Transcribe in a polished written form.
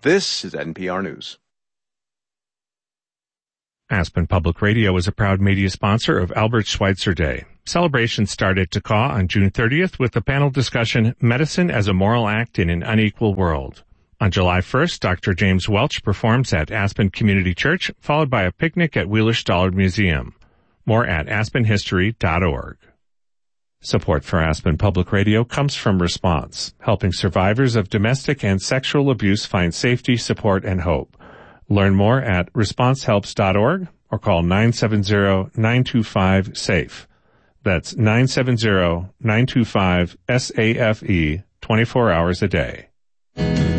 This is NPR News. Aspen Public Radio is a proud media sponsor of Albert Schweitzer Day. Celebrations start at TACAW on June 30th with the panel discussion, Medicine as a Moral Act in an Unequal World. On July 1st, Dr. James Welch performs at Aspen Community Church, followed by a picnic at Wheeler-Stallard Museum. More at aspenhistory.org. Support for Aspen Public Radio comes from Response, helping survivors of domestic and sexual abuse find safety, support, and hope. Learn more at responsehelps.org or call 970-925-SAFE. That's 970-925-SAFE 24 hours a day.